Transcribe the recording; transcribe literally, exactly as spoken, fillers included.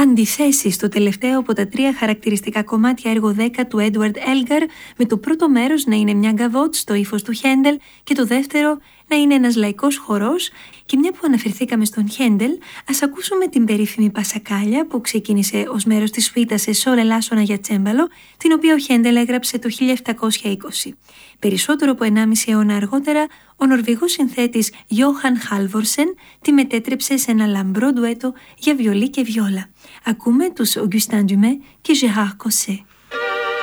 αντιθέσει στο τελευταίο από τα τρία χαρακτηριστικά κομμάτια έργο δέκα του Έντουαρντ Έλγκαρ, με το πρώτο μέρος να είναι μια γκαβότ στο ύφος του Χέντελ και το δεύτερο να είναι ένας λαϊκός χορός. Και μια που αναφερθήκαμε στον Χέντελ, ας ακούσουμε την περίφημη Πασακάλια που ξεκίνησε ως μέρος της σουίτα σε σόλ ελάσσονα για τσέμπαλο, την οποία ο Χέντελ έγραψε το χίλια επτακόσια είκοσι. Περισσότερο από ενάμιση αιώνα αργότερα, ο Νορβηγός συνθέτης Jóhann Halvorsen τη μετέτρεψε σε ένα λαμπρό ντουέτο για βιολί και βιόλα. Ακούμε τους Augustin Dumay και Gérard Cosset.